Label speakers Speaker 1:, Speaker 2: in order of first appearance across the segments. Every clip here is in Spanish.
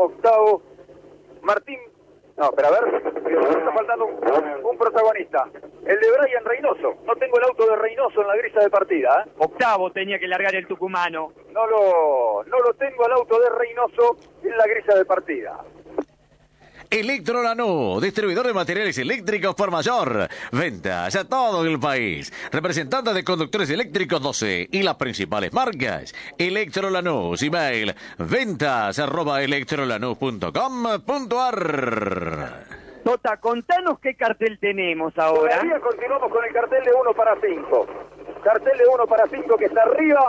Speaker 1: octavo. Martín. No, pero a ver, está faltando un protagonista. El de Brian Reynoso. No tengo el auto de Reynoso en la grilla de partida, ¿eh?
Speaker 2: Octavo tenía que largar el tucumano.
Speaker 1: No lo tengo el auto de Reynoso en la grilla de partida.
Speaker 3: Electrolanú, distribuidor de materiales eléctricos por mayor. Ventas a todo el país. Representante de conductores eléctricos 12 y las principales marcas. Electrolanús, email ventas@electrolanús.com.ar.
Speaker 2: Tota, contanos qué cartel tenemos ahora.
Speaker 1: Todavía continuamos con el cartel de 1 para 5. Cartel de 1 para 5 que está arriba.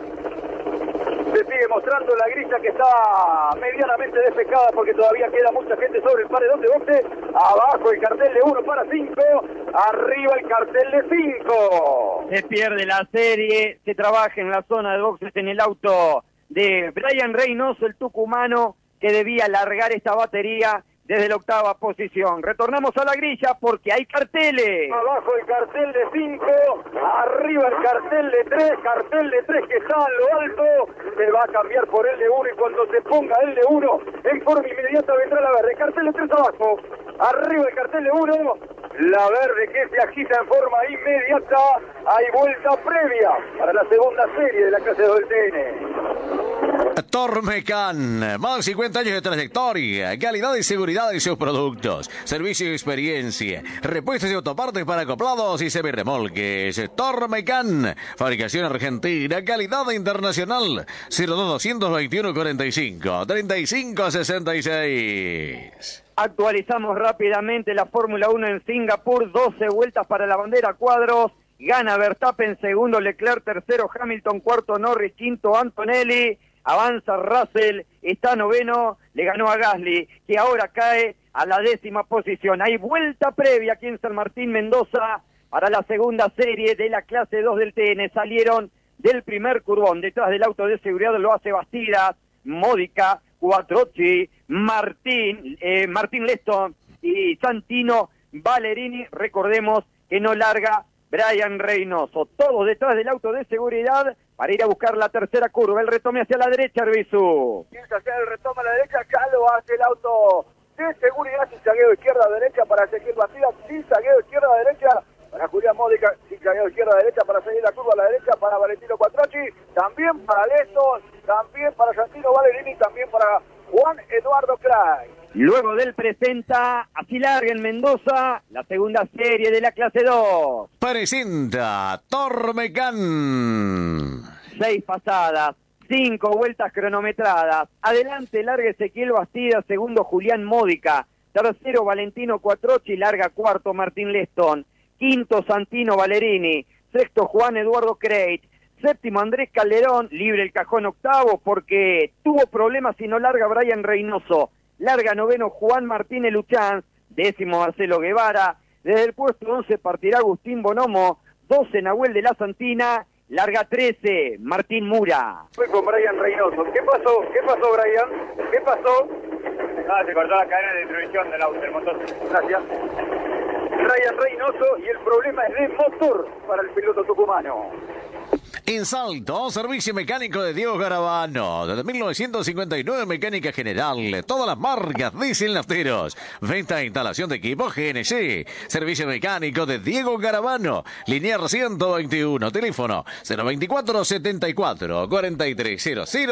Speaker 1: Se sigue mostrando la grilla que está medianamente despejada porque todavía queda mucha gente sobre el paredón de boxe. Abajo el cartel de 1 para 5. Arriba el cartel de 5.
Speaker 2: Se pierde la serie, se trabaja en la zona de boxes en el auto de Brian Reynoso, el tucumano, que debía largar esta batería desde la octava posición. Retornamos a la grilla porque hay carteles.
Speaker 1: Abajo el cartel de 5, arriba el cartel de 3 que está a lo alto, se va a cambiar por el de 1 y cuando se ponga el de 1, en forma inmediata vendrá la verde. Cartel de 3 abajo, arriba el cartel de 1, la verde que se agita en forma inmediata, hay vuelta previa para la segunda serie de la clase 2 del TN.
Speaker 3: Tormecan, más de 50 años de trayectoria, calidad y seguridad en sus productos, servicio y experiencia, repuestos y autopartes para acoplados y semirremolques. Tormecan, fabricación argentina, calidad internacional. 02221 45 35 66.
Speaker 2: Actualizamos rápidamente la Fórmula 1 en Singapur, 12 vueltas para la bandera cuadros, gana Verstappen segundo, Leclerc tercero, Hamilton cuarto, Norris quinto, Antonelli, avanza Russell, está noveno, le ganó a Gasly, que ahora cae a la 10ª posición. Hay vuelta previa aquí en San Martín, Mendoza, para la segunda serie de la clase 2 del TN. Salieron del primer curvón, detrás del auto de seguridad lo hace Bastidas, Módica, Quattrocchi, Martín Leston y Santino Valerini. Recordemos que no larga Brian Reynoso. Todos detrás del auto de seguridad para ir a buscar la tercera curva. El retome hacia la derecha, Arbizu.
Speaker 1: Piensa hacer el retome a la derecha, acá lo hace el auto de seguridad, sin zagueo izquierda-derecha para Ezequiel Bastidas, sin zagueo izquierda-derecha para Julián Módica, sin zagueo izquierda-derecha para seguir la curva a la derecha para Valentino Quattrocchi, también para Leston, también para Santino Valerini, también para Juan Eduardo Klein.
Speaker 2: Luego del presenta, así larga en Mendoza, la segunda serie de la clase 2.
Speaker 3: Presenta Tormecan.
Speaker 2: 6 pasadas, 5 vueltas cronometradas. Adelante larga Ezequiel Bastidas, segundo Julián Módica, tercero Valentino Quattrocchi, larga cuarto Martín Leston, quinto Santino Valerini, sexto Juan Eduardo Creit, séptimo Andrés Calderón, libre el cajón octavo porque tuvo problemas y no larga Brian Reynoso. Larga noveno Juan Martínez Luchán, décimo Marcelo Guevara, desde el puesto 11 partirá Agustín Bonomo, 12 Nahuel de la Santina, larga 13 Martín Mura.
Speaker 1: Fue con Brian Reynoso. ¿Qué pasó? Brian? ¿Qué pasó?
Speaker 4: Se cortó la cadena de transmisión del auto, del motor.
Speaker 1: Gracias. Brian Reynoso y el problema es de motor para el piloto tucumano.
Speaker 3: En Salto, servicio mecánico de Diego Garabano. Desde 1959, mecánica general. Todas las marcas, diésel nafteros. Venta e instalación de equipos GNC. Servicio mecánico de Diego Garabano. Linear 121. Teléfono 024 74 43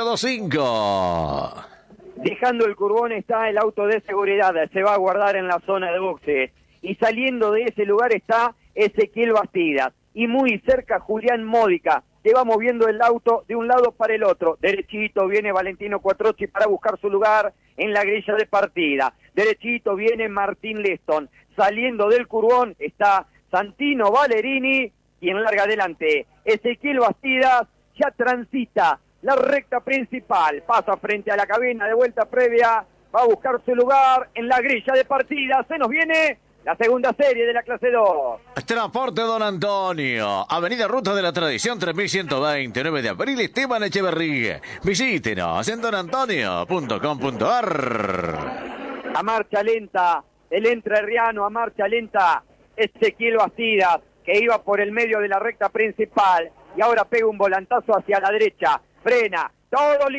Speaker 3: 0025.
Speaker 2: Dejando el curvón está el auto de seguridad. Se va a guardar en la zona de boxe. Y saliendo de ese lugar está Ezequiel Bastidas. Y muy cerca Julián Módica, que va moviendo el auto de un lado para el otro. Derechito viene Valentino Quattrocchi para buscar su lugar en la grilla de partida. Derechito viene Martín Leston. Saliendo del curvón está Santino Valerini, quien larga adelante. Ezequiel Bastidas ya transita la recta principal. Pasa frente a la cabina de vuelta previa. Va a buscar su lugar en la grilla de partida. Se nos viene la segunda serie de la clase 2.
Speaker 3: Transporte Don Antonio. Avenida Ruta de la Tradición 3120, 9 de abril, Esteban Echeverría. Visítenos en donantonio.com.ar.
Speaker 2: A marcha lenta, el entrerriano a marcha lenta, Ezequiel Bastidas, que iba por el medio de la recta principal y ahora pega un volantazo hacia la derecha. Frena, todo listo.